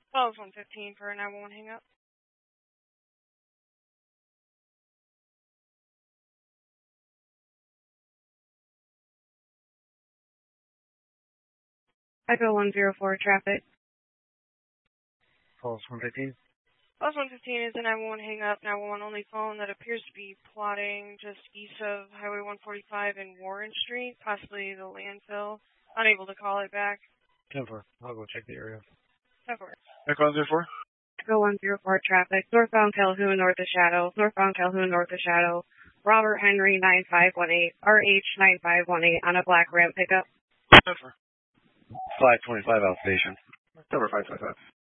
Well, it's 115 for a 911 hang up. Echo 104 traffic. Falls 115. Falls 115 is a 911 hang up, 911 only phone that appears to be plotting just east of Highway 145 and Warren Street, possibly the landfill. Unable to call it back. 10-4. I'll go check the area. 10-4. Echo 104. Echo 104 traffic. Northbound Calhoun, north of Shadow. Northbound Calhoun, north of Shadow. Robert Henry 9518. RH 9518 on a black Ram pickup. 525 outstation. Number 555.